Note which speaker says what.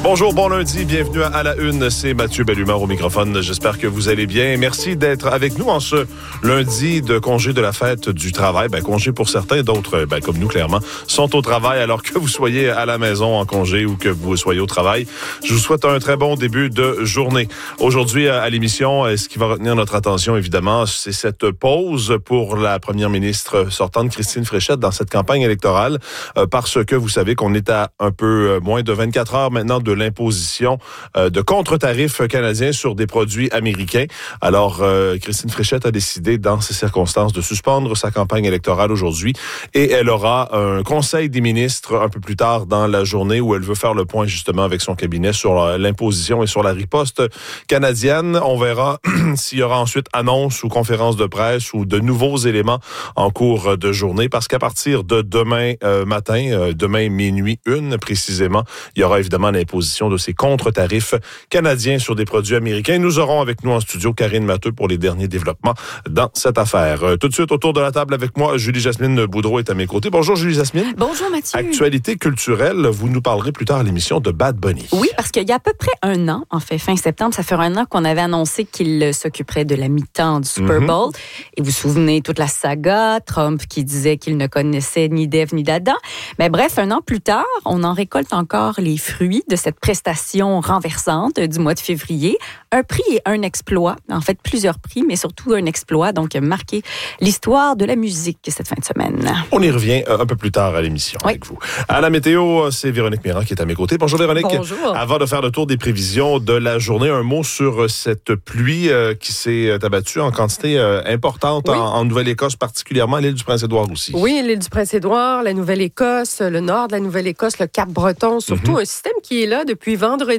Speaker 1: Bonjour, bon lundi, bienvenue à la une, c'est Mathieu Bellumeur au microphone. J'espère que vous allez bien. Merci d'être avec nous en ce lundi de congé de la fête du travail. Congé pour certains, d'autres, comme nous clairement, sont au travail alors que vous soyez à la maison en congé ou que vous soyez au travail. Je vous souhaite un très bon début de journée. Aujourd'hui à l'émission, ce qui va retenir notre attention évidemment, c'est cette pause pour la première ministre sortante Christine Fréchette dans cette campagne électorale parce que vous savez qu'on est à un peu moins de 24 heures maintenant de l'imposition de contre-tarifs canadiens sur des produits américains. Alors, Christine Fréchette a décidé, dans ces circonstances, de suspendre sa campagne électorale aujourd'hui et elle aura un conseil des ministres un peu plus tard dans la journée où elle veut faire le point justement avec son cabinet sur l'imposition et sur la riposte canadienne. On verra s'il y aura ensuite annonce ou conférence de presse ou de nouveaux éléments en cours de journée parce qu'à partir de demain matin, demain minuit 1 précisément, il y aura évidemment l'imposition de ces contre-tarifs canadiens sur des produits américains. Nous aurons avec nous en studio Karine Matheux pour les derniers développements dans cette affaire. Tout de suite, autour de la table avec moi, Julie-Jasmine Boudreau est à mes côtés. Bonjour Julie-Jasmine.
Speaker 2: Bonjour Mathieu.
Speaker 1: Actualité culturelle, vous nous parlerez plus tard à l'émission de Bad Bunny.
Speaker 2: Oui, parce qu'il y a à peu près un an, en fait, fin septembre, ça fait un an qu'on avait annoncé qu'il s'occuperait de la mi-temps du Super Bowl. Et vous vous souvenez, toute la saga, Trump qui disait qu'il ne connaissait ni d'Ève ni d'Adam. Mais bref, un an plus tard, on en récolte encore les fruits de cette prestation renversante du mois de février. Un prix et un exploit. En fait, plusieurs prix, mais surtout un exploit, donc marqué l'histoire de la musique cette fin de semaine.
Speaker 1: On y revient un peu plus tard à l'émission avec vous. À la météo, c'est Véronique Méran qui est à mes côtés. Bonjour Véronique.
Speaker 2: Bonjour.
Speaker 1: Avant de faire le tour des prévisions de la journée, un mot sur cette pluie qui s'est abattue en quantité importante en Nouvelle-Écosse, particulièrement à l'île du Prince-Édouard aussi.
Speaker 3: Oui, l'île du Prince-Édouard, la Nouvelle-Écosse, le nord de la Nouvelle-Écosse, le Cap-Breton, surtout un système qui est là depuis vendredi.